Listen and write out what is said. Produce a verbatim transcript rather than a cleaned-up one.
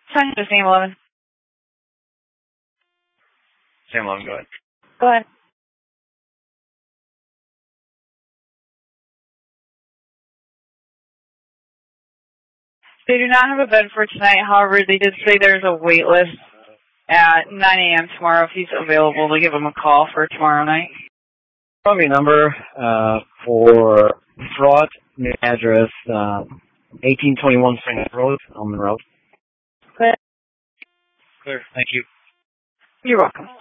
Time to Sam eleven. Sam eleven, go ahead. Go ahead. They do not have a bed for tonight. However, they did say there's a wait list at nine a.m. tomorrow if he's available to give him a call for tomorrow night. Probably a number uh, for fraud, address uh, eighteen twenty-one Spring Road, Elman Road. Clear. Clear, thank you. You're welcome.